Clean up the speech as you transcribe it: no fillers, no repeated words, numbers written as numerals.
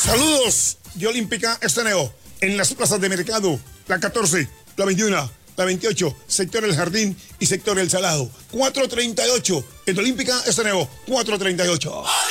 Saludos de Olímpica Esteneo en las plazas de mercado, la 14, la 21, la 28, sector El Jardín y sector El Salado. 438 en Olímpica Esteneo, 438.